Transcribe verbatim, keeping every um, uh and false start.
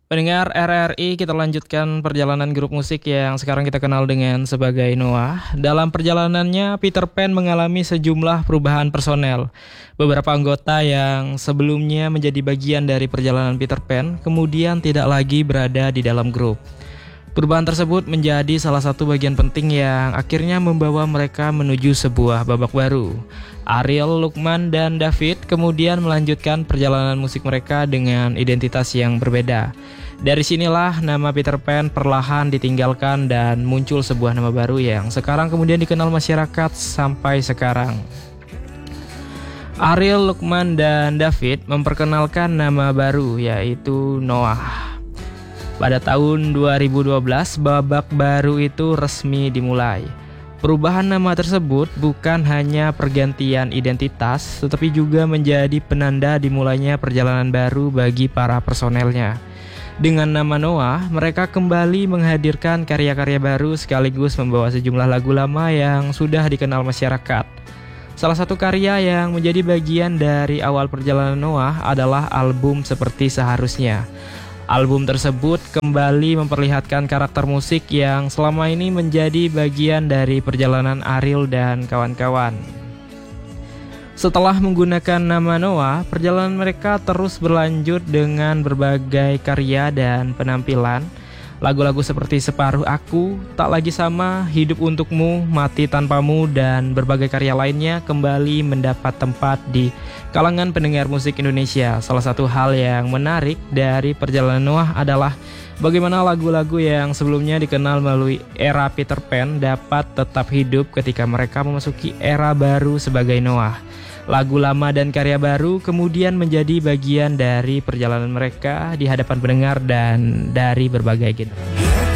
Pendengar R R I, kita lanjutkan perjalanan grup musik yang sekarang kita kenal dengan sebagai Noah. Dalam perjalanannya, Peter Pan mengalami sejumlah perubahan personel. Beberapa anggota yang sebelumnya menjadi bagian dari perjalanan Peter Pan, kemudian tidak lagi berada di dalam grup. Perubahan tersebut menjadi salah satu bagian penting yang akhirnya membawa mereka menuju sebuah babak baru. Ariel, Lukman, dan David kemudian melanjutkan perjalanan musik mereka dengan identitas yang berbeda. Dari sinilah nama Peter Pan perlahan ditinggalkan dan muncul sebuah nama baru yang sekarang kemudian dikenal masyarakat sampai sekarang. Ariel, Lukman, dan David memperkenalkan nama baru yaitu Noah. Pada tahun dua ribu dua belas, babak baru itu resmi dimulai. Perubahan nama tersebut bukan hanya pergantian identitas, tetapi juga menjadi penanda dimulainya perjalanan baru bagi para personelnya. Dengan nama Noah, mereka kembali menghadirkan karya-karya baru sekaligus membawa sejumlah lagu lama yang sudah dikenal masyarakat. Salah satu karya yang menjadi bagian dari awal perjalanan Noah adalah album Seperti Seharusnya. Album tersebut kembali memperlihatkan karakter musik yang selama ini menjadi bagian dari perjalanan Ariel dan kawan-kawan. Setelah menggunakan nama Noah, perjalanan mereka terus berlanjut dengan berbagai karya dan penampilan. Lagu-lagu seperti Separuh Aku, Tak Lagi Sama, Hidup Untukmu, Mati Tanpamu, dan berbagai karya lainnya kembali mendapat tempat di kalangan pendengar musik Indonesia. Salah satu hal yang menarik dari perjalanan Noah adalah bagaimana lagu-lagu yang sebelumnya dikenal melalui era Peter Pan dapat tetap hidup ketika mereka memasuki era baru sebagai Noah. Lagu lama dan karya baru kemudian menjadi bagian dari perjalanan mereka di hadapan pendengar dan dari berbagai genre.